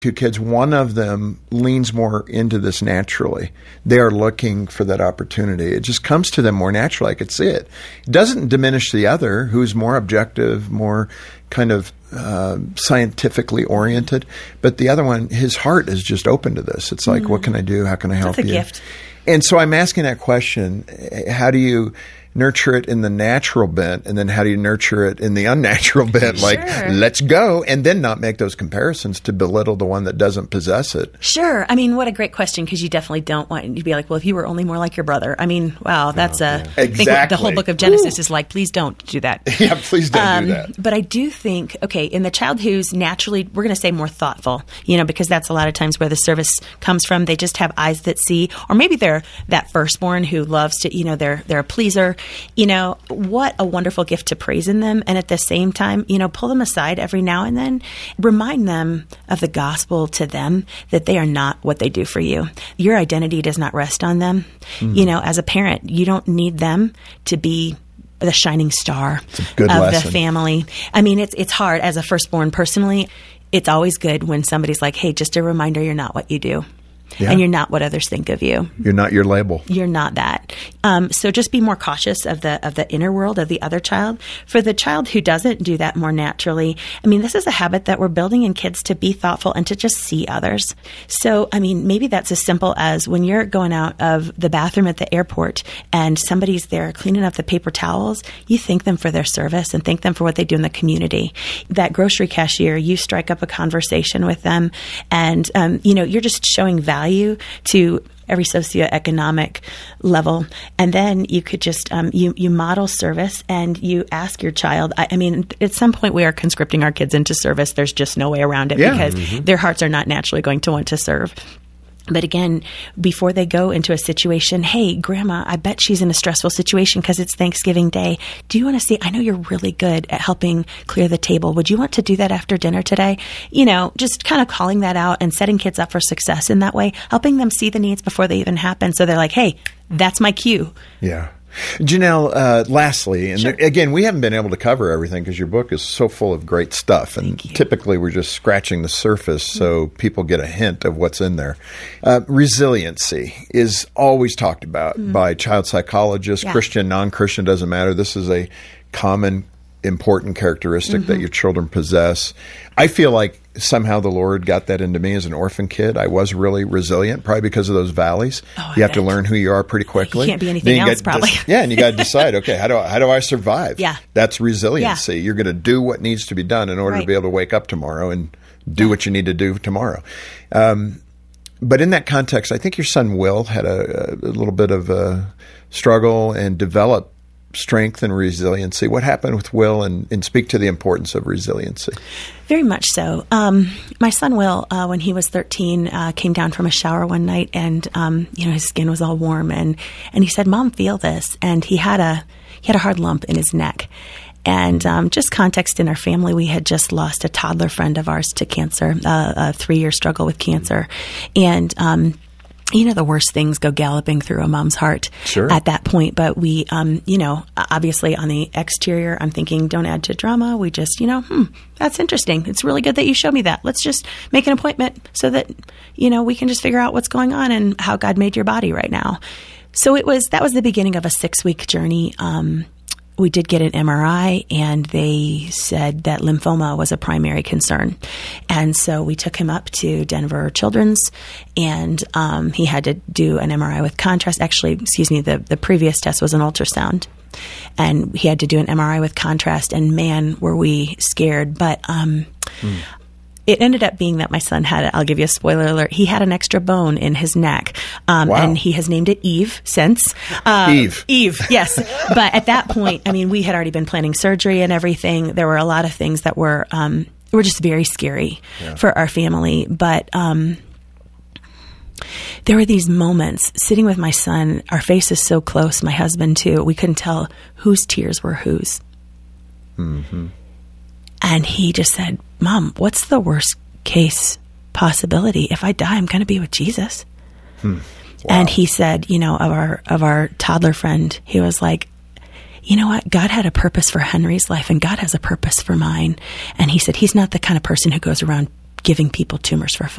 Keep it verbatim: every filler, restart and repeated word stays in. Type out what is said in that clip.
two kids, one of them leans more into this naturally. They are looking for that opportunity. It just comes to them more naturally. I could see it. It doesn't diminish the other, who's more objective, more kind of uh, scientifically oriented. But the other one, his heart is just open to this. It's like, mm-hmm. what can I do? How can I help That's a you? gift. And so I'm asking that question, how do you nurture it in the natural bent, and then how do you nurture it in the unnatural bent? Sure. Like, let's go, and then not make those comparisons to belittle the one that doesn't possess it. Sure. I mean, what a great question, because you definitely don't want to be like, well, if you were only more like your brother. I mean, wow, that's oh, a... yeah. I think Exactly. the whole book of Genesis Woo. is like, please don't do that. Yeah, please don't Um, do that. But I do think, okay, in the child who's naturally, we're going to say more thoughtful, you know, because that's a lot of times where the service comes from. They just have eyes that see, or maybe they're that firstborn who loves to, you know, they're they're a pleaser. You know, what a wonderful gift to praise in them. And at the same time, you know, pull them aside every now and then. Remind them of the gospel to them, that they are not what they do for you. Your identity does not rest on them. Mm. You know, as a parent, you don't need them to be the shining star of lesson. the family. I mean, it's it's hard as a firstborn personally. It's always good when somebody's like, hey, just a reminder, you're not what you do. Yeah. And you're not what others think of you. You're not your label. You're not that. Um, so just be more cautious of the of the inner world of the other child. For the child who doesn't do that more naturally, I mean, this is a habit that we're building in kids to be thoughtful and to just see others. So, I mean, maybe that's as simple as when you're going out of the bathroom at the airport and somebody's there cleaning up the paper towels, you thank them for their service and thank them for what they do in the community. That grocery cashier, you strike up a conversation with them, and, um, you know, you're just showing value value to every socioeconomic level. And then you could just, um, you, you model service and you ask your child, I, I mean, at some point we are conscripting our kids into service. There's just no way around it yeah. because mm-hmm. their hearts are not naturally going to want to serve. But again, before they go into a situation, hey, Grandma, I bet she's in a stressful situation because it's Thanksgiving Day. Do you want to see, I know you're really good at helping clear the table. Would you want to do that after dinner today? You know, just kind of calling that out and setting kids up for success in that way, helping them see the needs before they even happen. So they're like, hey, that's my cue. Yeah. Janelle, uh, lastly, and Sure. there, again, we haven't been able to cover everything because your book is so full of great stuff, and typically we're just scratching the surface so mm. people get a hint of what's in there. Uh, resiliency is always talked about mm. by child psychologists, yeah. Christian, non-Christian, doesn't matter. This is a common, important characteristic mm-hmm. that your children possess. I feel like somehow the Lord got that into me as an orphan kid. I was really resilient, probably because of those valleys. Oh, you have bet. to learn who you are pretty quickly. You can't be anything else, probably. Dis- yeah, and you got to decide, okay, how do I, how do I survive? Yeah. That's resiliency. Yeah. You're going to do what needs to be done in order right. to be able to wake up tomorrow and do yeah. what you need to do tomorrow. Um, but in that context, I think your son Will had a, a little bit of a struggle and developed strength and resiliency. What happened with Will, and, and speak to the importance of resiliency? Very much so. Um, my son Will, uh, when he was thirteen, uh, came down from a shower one night, and um, you know his skin was all warm, and and he said, "Mom, feel this." And he had a he had a hard lump in his neck. And um, just context in our family, we had just lost a toddler friend of ours to cancer, uh, a three-year struggle with cancer, and. Um, You know, the worst things go galloping through a mom's heart sure. at that point. But we, um, you know, obviously on the exterior, I'm thinking, don't add to drama. We just, you know, hmm, that's interesting. It's really good that you showed me that. Let's just make an appointment so that, you know, we can just figure out what's going on and how God made your body right now. So it was, that was the beginning of a six week journey. Um, We did get an M R I, and they said that lymphoma was a primary concern. And so we took him up to Denver Children's, and um, he had to do an M R I with contrast. Actually, excuse me, the, the previous test was an ultrasound. And he had to do an M R I with contrast, and man, were we scared. But um, mm. it ended up being that my son had, I'll give you a spoiler alert, he had an extra bone in his neck. Um, wow. And he has named it Eve since. Uh, Eve. Eve, yes. But at that point, I mean, we had already been planning surgery and everything. There were a lot of things that were, um, were just very scary yeah. for our family. But um, there were these moments sitting with my son, our faces so close, my husband too, we couldn't tell whose tears were whose. Mm-hmm. And he just said, Mom, what's the worst case possibility? If I die, I'm going to be with Jesus. Hmm. Wow. And he said, you know, of our of our toddler friend, he was like, you know what? God had a purpose for Henry's life, and God has a purpose for mine. And he said, he's not the kind of person who goes around giving people tumors for fun.